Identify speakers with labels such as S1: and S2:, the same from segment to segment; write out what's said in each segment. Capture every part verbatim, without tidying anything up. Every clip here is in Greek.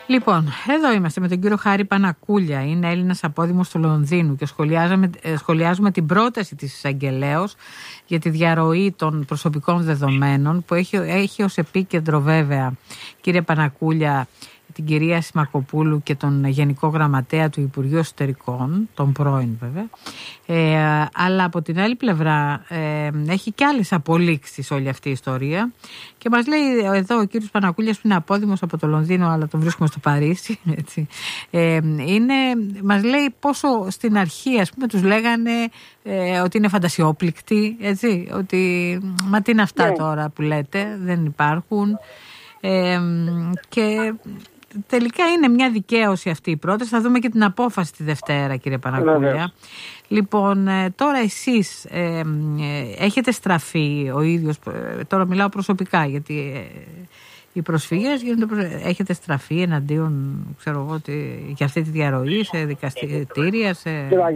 S1: Λοιπόν, εδώ είμαστε με τον κύριο Χάρη Πανακούλια. Είναι Έλληνας απόδημος του Λονδίνου και σχολιάζουμε την πρόταση της εισαγγελέως για τη διαρροή των προσωπικών δεδομένων που έχει, έχει ως επίκεντρο βέβαια, κύριε Πανακούλια, την κυρία Σιμακοπούλου και τον Γενικό Γραμματέα του Υπουργείου Εσωτερικών, τον πρώην βέβαια, ε, αλλά από την άλλη πλευρά ε, έχει και άλλες απολύξεις όλη αυτή η ιστορία και μας λέει εδώ ο κύριος Πανακούλιας, που είναι απόδημος από το Λονδίνο αλλά τον βρίσκουμε στο Παρίσι, έτσι, ε, είναι, μας λέει πόσο στην αρχή ας πούμε τους λέγανε ε, ότι είναι φαντασιόπληκτοι, έτσι, ότι μα τι είναι αυτά yeah. τώρα που λέτε, δεν υπάρχουν, ε, και τελικά είναι μια δικαίωση αυτή η πρόταση. Θα δούμε και την απόφαση τη Δευτέρα, κύριε Πανακούλια. Λοιπόν, τώρα εσείς ε, ε, έχετε στραφεί ο ίδιος, ε, τώρα μιλάω προσωπικά, γιατί ε, οι προσφυγές γίνονται, έχετε στραφεί εναντίον, ξέρω εγώ, για αυτή τη διαρροή σε δικαστήρια, σε...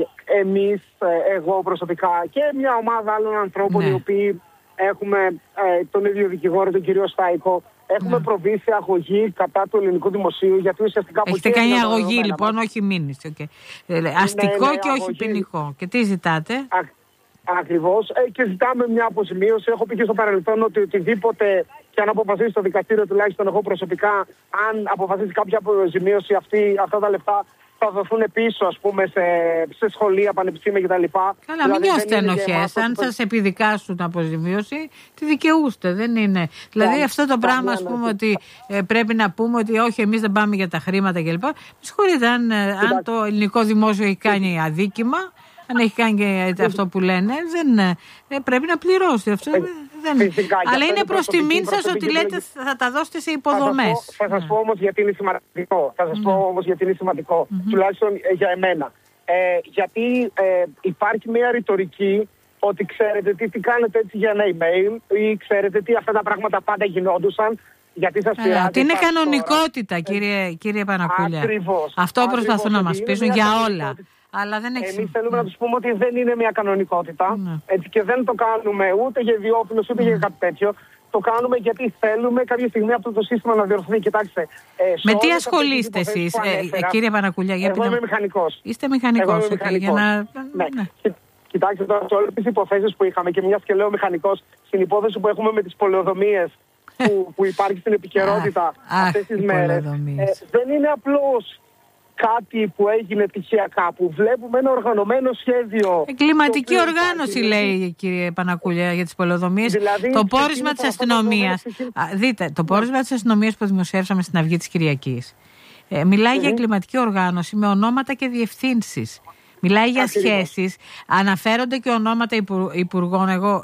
S2: Εμείς, εγώ προσωπικά και μια ομάδα άλλων ανθρώπων, ναι, οι οποίοι έχουμε ε, τον ίδιο δικηγόρο, τον κύριο Στάικο, έχουμε ναι. προβεί σε αγωγή κατά του ελληνικού δημοσίου, γιατί ουσιαστικά...
S1: Έχετε κάνει αγωγή λοιπόν, μας. Όχι μήνυση. Okay. Αστικό ναι, ναι, και αγωγή. Όχι ποινικό. Και τι ζητάτε? Α,
S2: ακριβώς. Ε, και ζητάμε μια αποζημίωση. Έχω πει και στο παρελθόν ότι οτιδήποτε και αν αποφασίσει το δικαστήριο, τουλάχιστον εγώ προσωπικά, αν αποφασίσει κάποια αποζημίωση, αυτή, αυτά τα λεφτά θα δοθούν πίσω, ας πούμε, σε, σε σχολεία, πανεπιστήμια κτλ.
S1: Καλά, δηλαδή, μην νιώσετε ενοχές. Αν σας επιδικάσουν αποζημίωση, τη δικαιούστε. Δεν είναι. Δηλαδή, yeah, αυτό το yeah, πράγμα, ας πούμε, yeah, ότι ε, πρέπει να πούμε ότι όχι, εμείς δεν πάμε για τα χρήματα κλπ. Με συγχωρείτε, αν, αν το ελληνικό δημόσιο έχει κάνει αδίκημα, αν έχει κάνει και αυτό που λένε, δεν, ε, πρέπει να πληρώσει. Αυτό, δεν... Φυσικά, αλλά είναι προς τιμήν σας ότι λέτε θα τα δώσετε σε υποδομές.
S2: Θα σας πω όμως γιατί είναι σημαντικό. Θα σας πω όμως γιατί είναι σημαντικό. Τουλάχιστον για εμένα. Ε, γιατί ε, υπάρχει μια ρητορική ότι ξέρετε τι, τι κάνετε έτσι για ένα email ή ξέρετε τι αυτά τα πράγματα πάντα γινόντουσαν. Γιατί σας πειράζει.
S1: Ότι είναι κανονικότητα, κύριε, κύριε Πανακούλια.
S2: Ακριβώς.
S1: Αυτό προσπαθούν να μας πείσουν για όλα. Αλλά δεν έχει...
S2: Εμείς θέλουμε mm. να τους πούμε ότι δεν είναι μια κανονικότητα, mm. έτσι, και δεν το κάνουμε ούτε για ιδιόφιλους ούτε mm. για κάτι τέτοιο. Το κάνουμε γιατί θέλουμε κάποια στιγμή αυτό το σύστημα να διορθωθεί. Κοιτάξτε, ε,
S1: με τι ασχολείστε εσείς, ε, κύριε Πανακούλια?
S2: Εγώ πείτε... είμαι μηχανικός.
S1: Είστε μηχανικός. Εγώ είμαι για να...
S2: ναι. Ναι. Κοιτάξτε τώρα σε όλες τις υποθέσεις που είχαμε, και μιας και λέω μηχανικός, στην υπόθεση που έχουμε με τις πολεοδομίες που, που υπάρχει στην επικαιρότητα αυτές τις μέρες, ε, δεν είναι απλώς κάτι που έγινε τυχαία κάπου. Βλέπουμε ένα οργανωμένο σχέδιο.
S1: Εγκληματική οργάνωση, λέει, κύριε Πανακούλια, για τις πολεοδομίες. Δηλαδή, το πόρισμα της αστυνομίας. Δείτε, το πόρισμα της αστυνομίας που δημοσιεύσαμε στην Αυγή της Κυριακής ε, μιλάει mm-hmm. για εγκληματική οργάνωση με ονόματα και διευθύνσεις. Μιλάει για Ακριβώς. σχέσεις. Αναφέρονται και ονόματα υπου, υπουργών. Εγώ,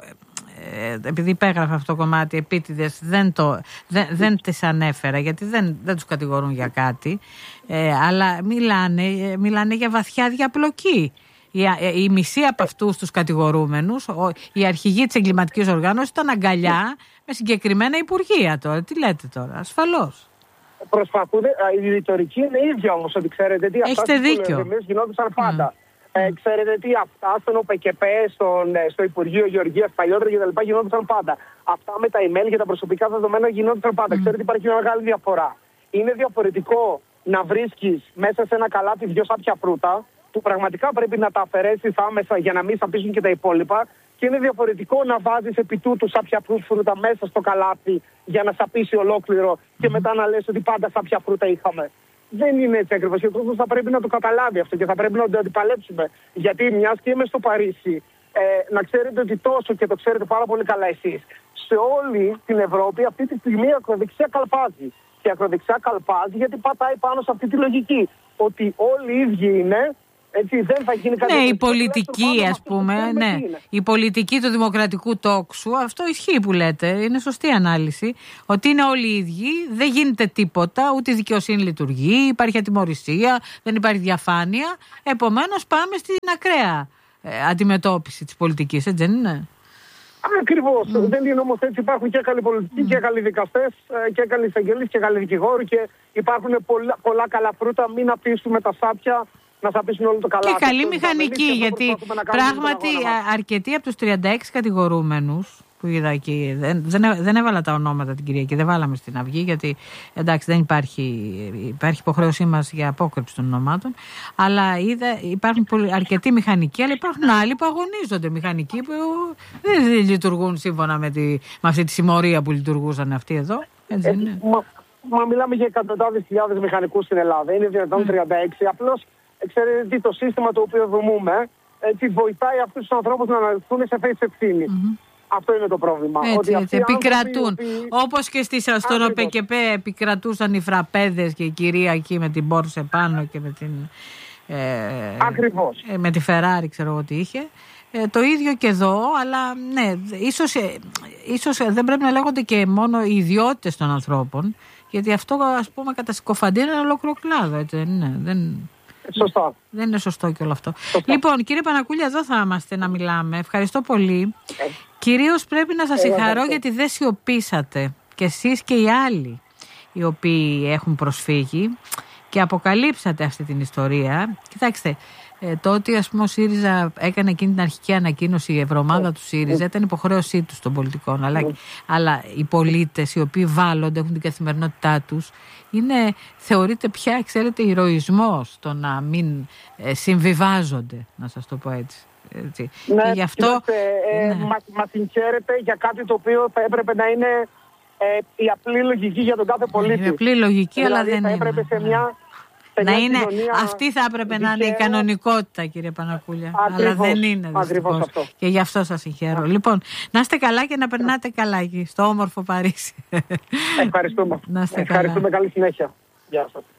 S1: ε, επειδή υπέγραφα αυτό το κομμάτι επίτηδες, δεν, το, δεν, δεν τις ανέφερα, γιατί δεν, δεν τους κατηγορούν για κάτι. Ε, αλλά μιλάνε, μιλάνε για βαθιά διαπλοκή. Η, η μισή από αυτούς τους κατηγορούμενους, ο, η αρχηγή της εγκληματικής οργάνωσης, ήταν αγκαλιά με συγκεκριμένα υπουργεία τώρα. Τι λέτε τώρα, ασφαλώς.
S2: Προσπαθούν, η ρητορική είναι ίδια όμως, ότι ξέρετε τι, αυτά τις γινόντουσαν πάντα. Mm. Ε, ξέρετε τι, αυτά στον ΟΠΕΚΕΠ, στον, στο Υπουργείο Γεωργίας παλιότερα κτλ. Γινόντουσαν πάντα. Αυτά με τα email και τα προσωπικά δεδομένα γινόντουσαν πάντα. Mm. Ξέρετε, υπάρχει μια μεγάλη διαφορά. Είναι διαφορετικό να βρίσκεις μέσα σε ένα καλάθι δυο σάπια φρούτα, που πραγματικά πρέπει να τα αφαιρέσεις άμεσα για να μην σαπίσουν και τα υπόλοιπα, και είναι διαφορετικό να βάζεις επί τούτου σάπια φρούτα μέσα στο καλάθι για να σαπίσει ολόκληρο και μετά να λες ότι πάντα σάπια φρούτα είχαμε. Δεν είναι έτσι ακριβώς. Και ο κόσμος θα πρέπει να το καταλάβει αυτό και θα πρέπει να το αντιπαλέψουμε. Γιατί μιας και είμαι στο Παρίσι, ε, να ξέρετε ότι τόσο, και το ξέρετε πάρα πολύ καλά εσείς, σε όλη την Ευρώπη αυτή τη στιγμή η ακροδεξιά καλπάζει. Και η ακροδεξιά καλπάζει γιατί πατάει πάνω σε αυτή τη λογική. Ότι όλοι οι ίδιοι είναι. Έτσι, δεν θα γίνει κάτι.
S1: Ναι, η πολιτική, ας πούμε, ναι, η πολιτική του δημοκρατικού τόξου, αυτό ισχύει που λέτε, είναι σωστή ανάλυση, ότι είναι όλοι οι ίδιοι, δεν γίνεται τίποτα, ούτε η δικαιοσύνη λειτουργεί, υπάρχει ατιμωρησία, δεν υπάρχει διαφάνεια, επομένως πάμε στην ακραία ε, αντιμετώπιση της πολιτικής, έτσι δεν είναι?
S2: Ακριβώς, mm. δεν είναι όμως έτσι, υπάρχουν και καλοί πολιτικοί mm. και καλοί δικαστές και καλοί εισαγγελείς και καλοί δικηγόροι και υπάρχουν πολλά, πολλά καλά φρούτα, μην αφήσουμε τα σάπια να σαπίσουν όλο το καλά.
S1: Και καλή μηχανική, γιατί πράγματι αρκετοί από τους τριάντα έξι κατηγορούμενους που που είδα εκεί. Δεν, δεν, δεν έβαλα τα ονόματα την Κυριακή, δεν βάλαμε στην Αυγή, γιατί εντάξει δεν υπάρχει, υπάρχει υποχρέωσή μας για απόκρυψη των ονομάτων. Αλλά είδα, υπάρχουν πολλοί, αρκετοί μηχανικοί, αλλά υπάρχουν άλλοι που αγωνίζονται. Μηχανικοί που δεν λειτουργούν σύμφωνα με, τη, με αυτή τη συμμορία που λειτουργούσαν αυτοί εδώ. Έτσι,
S2: ε, μα, μα μιλάμε για εκατοντάδες χιλιάδες μηχανικούς στην Ελλάδα. Είναι δυνατόν mm. τριάντα έξι. Απλώς ξέρετε τι, το σύστημα το οποίο δομούμε έτσι, βοηθάει αυτούς τους ανθρώπους να αναλυθούν σε θέση ευθύνη. Mm-hmm. Αυτό είναι το πρόβλημα.
S1: Έτσι,
S2: ότι
S1: έτσι, επικρατούν. Οποίοι... Όπως και στη, στον ΟΠΕΚΕΠΕ επικρατούσαν οι φραπέδες και η κυρία εκεί με την Πόρσε πάνω και με την. Ε,
S2: Ακριβώς.
S1: Ε, με τη Φεράρι, ξέρω εγώ τι είχε. Ε, το ίδιο και εδώ, αλλά ναι, ίσως, ε, ίσως δεν πρέπει να λέγονται και μόνο οι ιδιότητες των ανθρώπων, γιατί αυτό, ας πούμε, κατασκοφαντεί ένα ολόκληρο κλάδο, έτσι δεν είναι. Δεν...
S2: Σωστά.
S1: Δεν είναι σωστό και όλο αυτό. Σωστά. Λοιπόν, κύριε Πανακούλια, εδώ θα είμαστε να μιλάμε. Ευχαριστώ πολύ. Ε. Κυρίως πρέπει να σας συγχαρώ ε, γιατί δεν σιωπήσατε. Και εσείς και οι άλλοι οι οποίοι έχουν προσφύγει και αποκαλύψατε αυτή την ιστορία. Κοιτάξτε, ε, το ότι ας πούμε ο ΣΥΡΙΖΑ έκανε εκείνη την αρχική ανακοίνωση, η ευρωομάδα του ΣΥΡΙΖΑ, ήταν υποχρέωσή τους των πολιτικών. Αλλά, αλλά οι πολίτες οι οποίοι βάλλονται, έχουν την καθημερινότητά τους, είναι, θεωρείται πια, ξέρετε, ηρωισμός το να μην ε, συμβιβάζονται, να σας το πω έτσι. έτσι.
S2: Ναι,
S1: και γι' αυτό,
S2: κοιτάστε, ε, ναι. Μα, μα συγχαίρετε για κάτι το οποίο θα έπρεπε να είναι ε, η απλή λογική για τον κάθε πολίτη.
S1: Η απλή λογική, δηλαδή, αλλά δεν
S2: θα
S1: είναι.
S2: Έπρεπε σε μια, σε
S1: να
S2: μια
S1: είναι,
S2: κοινωνία
S1: αυτή θα έπρεπε δικαίου. Να είναι η κανονικότητα, κύριε Πανακούλια.
S2: Ακριβώς,
S1: αλλά δεν είναι, δυστυχώς.
S2: Αυτό.
S1: Και γι' αυτό σας συγχαίρω. Yeah. Λοιπόν, να είστε καλά και να περνάτε καλά εκεί, στο όμορφο Παρίσι.
S2: Ευχαριστούμε.
S1: Να είστε
S2: Ευχαριστούμε.
S1: Καλά.
S2: Καλή συνέχεια. Γεια σας.